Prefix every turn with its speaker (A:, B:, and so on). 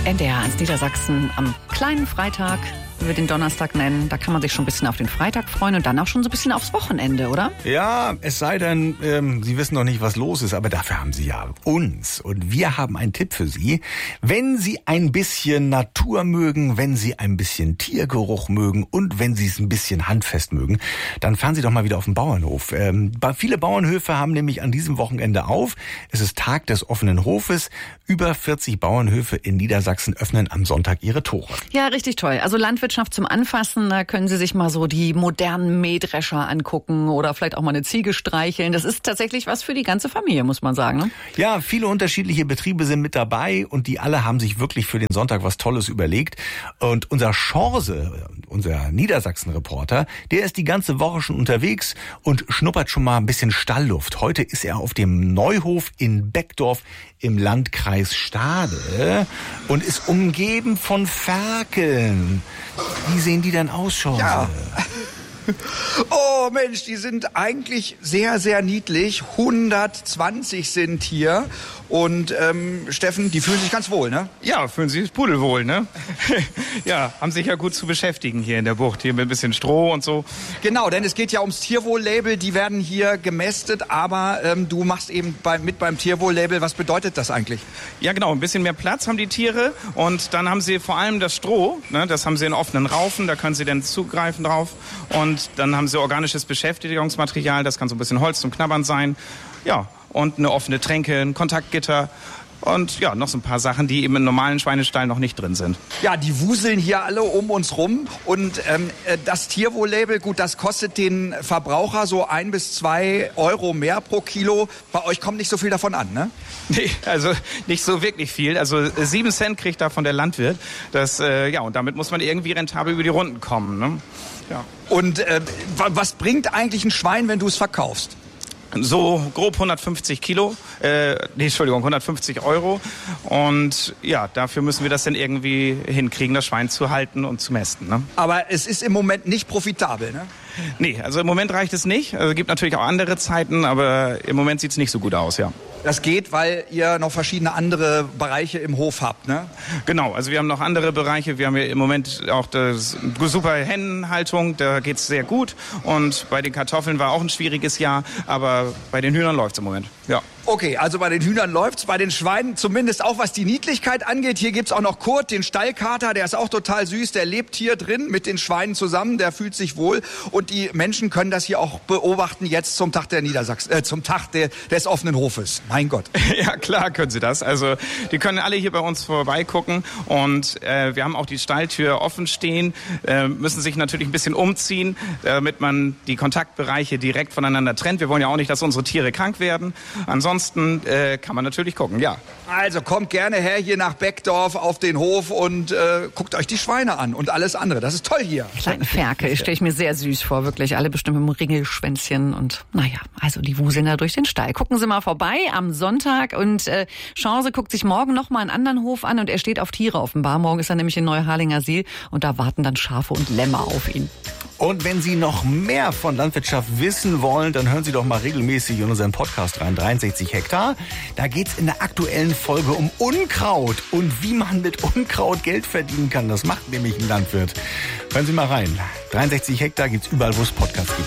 A: NDR 1 Niedersachsen am kleinen Freitag, wie wir den Donnerstag nennen. Da kann man sich schon ein bisschen auf den Freitag freuen und dann auch schon so ein bisschen aufs Wochenende, oder?
B: Ja, es sei denn, Sie wissen noch nicht, was los ist, aber dafür haben Sie ja uns. Und wir haben einen Tipp für Sie. Wenn Sie ein bisschen Natur mögen, wenn Sie ein bisschen Tiergeruch mögen und wenn Sie es ein bisschen handfest mögen, dann fahren Sie doch mal wieder auf den Bauernhof. Viele Bauernhöfe haben nämlich an diesem Wochenende auf. Es ist Tag des offenen Hofes. Über 40 Bauernhöfe in Niedersachsen öffnen am Sonntag ihre Tore.
A: Ja, richtig toll. Also Landwirtschaft zum Anfassen, da können Sie sich mal so die modernen Mähdrescher angucken oder vielleicht auch mal eine Ziege streicheln. Das ist tatsächlich was für die ganze Familie, muss man sagen, ne?
B: Ja, viele unterschiedliche Betriebe sind mit dabei und die alle haben sich wirklich für den Sonntag was Tolles überlegt. Und unser Schorse, unser Niedersachsen-Reporter, der ist die ganze Woche schon unterwegs und schnuppert schon mal ein bisschen Stallluft. Heute ist er auf dem Neuhof in Beckdorf im Landkreis Stade und ist umgeben von Ferkeln. Wie sehen die denn aus, Schorse?
C: Ja. Oh Mensch, die sind eigentlich sehr, sehr niedlich. 120 sind hier. Und Steffen, die fühlen sich ganz wohl, ne?
D: Ja, fühlen sich pudelwohl, ne? Ja, haben sich ja gut zu beschäftigen hier in der Bucht. Hier mit ein bisschen Stroh und so.
C: Genau, denn es geht ja ums Tierwohl-Label. Die werden hier gemästet, aber du machst eben mit beim Tierwohl-Label. Was bedeutet das eigentlich?
D: Ja, genau, ein bisschen mehr Platz haben die Tiere. Und dann haben sie vor allem das Stroh, ne? Das haben sie in offenen Raufen, da können sie dann zugreifen drauf. Und dann haben sie organisches Beschäftigungsmaterial, das kann so ein bisschen Holz zum Knabbern sein. Ja, und eine offene Tränke, ein Kontaktgitter und ja, noch so ein paar Sachen, die eben im normalen Schweinestall noch nicht drin sind.
C: Ja, die wuseln hier alle um uns rum und das Tierwohl-Label, gut, das kostet den Verbraucher so 1 bis 2 Euro mehr pro Kilo. Bei euch kommt nicht so viel davon an, ne?
D: Nee, also nicht so wirklich viel. Also 7 Cent kriegt davon der Landwirt. Das, ja, und damit muss man irgendwie rentabel über die Runden kommen, ne? Ja.
C: Und was bringt eigentlich ein Schwein, wenn du es verkaufst?
D: So grob 150 150 Euro. Und ja, dafür müssen wir das dann irgendwie hinkriegen, das Schwein zu halten und zu mästen, ne?
C: Aber es ist im Moment nicht profitabel, ne?
D: Nee, also im Moment reicht es nicht. Also es gibt natürlich auch andere Zeiten, aber im Moment sieht es nicht so gut aus, ja.
C: Das geht, weil ihr noch verschiedene andere Bereiche im Hof habt, ne?
D: Genau, also wir haben noch andere Bereiche. Wir haben ja im Moment auch das super Hennenhaltung, da geht's sehr gut. Und bei den Kartoffeln war auch ein schwieriges Jahr, aber bei den Hühnern läuft's im Moment, ja.
C: Okay, also bei den Hühnern läuft's, bei den Schweinen zumindest auch, was die Niedlichkeit angeht. Hier gibt's auch noch Kurt, den Stallkater, der ist auch total süß, der lebt hier drin mit den Schweinen zusammen, der fühlt sich wohl. Und die Menschen können das hier auch beobachten jetzt zum Tag der zum Tag des offenen Hofes. Mein Gott.
D: Ja, klar können sie das. Also die können alle hier bei uns vorbeigucken und wir haben auch die Stalltür offen stehen, müssen sich natürlich ein bisschen umziehen, damit man die Kontaktbereiche direkt voneinander trennt. Wir wollen ja auch nicht, dass unsere Tiere krank werden. Ansonsten kann man natürlich gucken, ja.
C: Also kommt gerne her hier nach Beckdorf auf den Hof und guckt euch die Schweine an und alles andere. Das ist toll hier.
A: Kleine Ferkel, stelle ich mir sehr süß vor, wirklich. Alle bestimmt mit einem Ringelschwänzchen und naja, also die wuseln da durch den Stall. Gucken Sie mal vorbei am Sonntag und Chance guckt sich morgen noch mal einen anderen Hof an und er steht auf Tiere offenbar. Morgen ist er nämlich in Neuharlinger See und da warten dann Schafe und Lämmer auf ihn.
B: Und wenn Sie noch mehr von Landwirtschaft wissen wollen, dann hören Sie doch mal regelmäßig in unseren Podcast rein, 63 Hektar. Da geht's in der aktuellen Folge um Unkraut und wie man mit Unkraut Geld verdienen kann. Das macht nämlich ein Landwirt. Hören Sie mal rein. 63 Hektar gibt's überall, wo es Podcasts gibt.